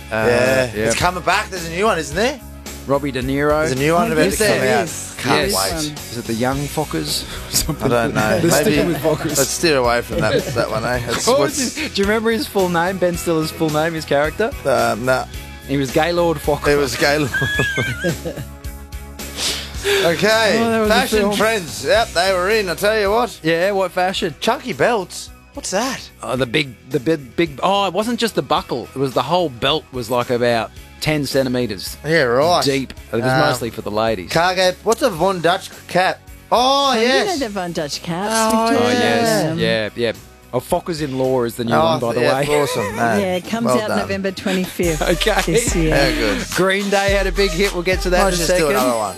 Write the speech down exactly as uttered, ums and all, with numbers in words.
Uh, yeah. yeah. It's coming back. There's a new one, isn't there? Robbie De Niro. There's a new one Oh, about yes, to come there out. is. Can't Yes. wait. Is it the Young Fockers? I don't know. They're Maybe sticking with Fockers. let's steer away from that that one, eh? It's, What what's, was his, do you remember his full name? Ben Stiller's full name, his character? um, nah, He was Gaylord Focker. it was Gaylord. Okay, Oh, that was a fashion film. trends. Yep, they were in. I tell you what, Yeah, what fashion? chunky belts. What's that? Oh, the big, the big, big. Oh, it wasn't just the buckle. It was the whole belt was like about ten centimeters Yeah, right. deep. It was Um, mostly for the ladies. Cargo. What's a Von Dutch cap? Oh, Oh, yes. You know the Von Dutch caps. Oh, Oh Victoria? yes, yeah, yeah. Oh, Fockers in Law is the new Oh, one, by the yeah, way. awesome. No, Yeah, it comes well out done. November twenty-fifth Okay. this year. How good. Green Day had a big hit. We'll get to that I'll in a just second. do another one.